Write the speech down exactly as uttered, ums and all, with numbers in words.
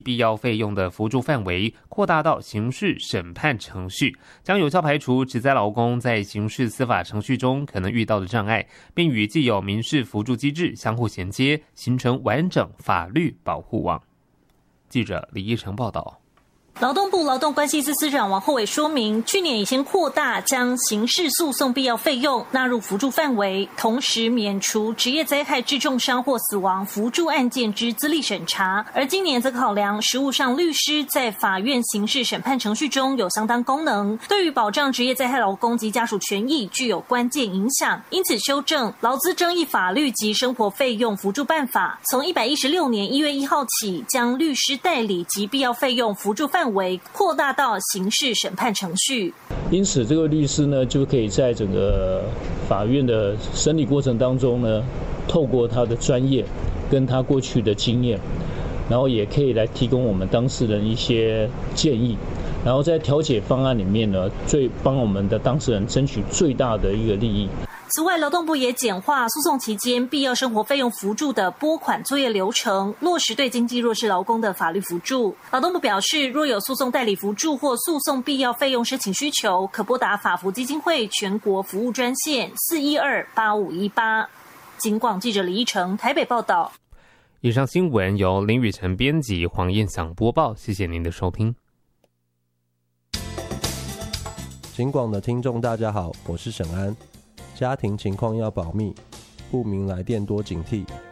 必要费用的扶助范围扩大到刑事审判程序，将有效排除职灾劳工在刑事司法程序中可能遇到的障碍，并与既有民事扶助机制相互衔接，形成完整法律保护网。记者李义成报道。 劳动部劳动关系司司长王厚伟说明，去年已经扩大将刑事诉讼必要费用纳入扶助范围，同时免除职业灾害致重伤或死亡扶助案件之资历审查，而今年则考量实务上律师在法院刑事审判程序中有相当功能，对于保障职业灾害劳工及家属权益具有关键影响，因此修正劳资争议法律及生活费用扶助办法，从一百一十六年一月一号起，将律师代理及必要费用扶助范围范围扩大到刑事审判程序。 因此，这个律师呢，就可以在整个法院的审理过程当中呢，透过他的专业跟他过去的经验，然后也可以来提供我们当事人一些建议，然后在调解方案里面呢，最帮我们的当事人争取最大的一个利益。 此外，劳动部也简化诉讼期间必要生活费用扶助的拨款作业流程，落实对经济弱势劳工的法律扶助。劳动部表示，若有诉讼代理扶助或诉讼必要费用申请需求，可拨打法扶基金会全国服务专线四一二八五一八。警广记者李一成台北报道。 以上新闻由林雨晨编辑，黄燕祥播报，谢谢您的收听。 警广的听众大家好，我是沈安。家庭情况要保密，不明来电多警惕。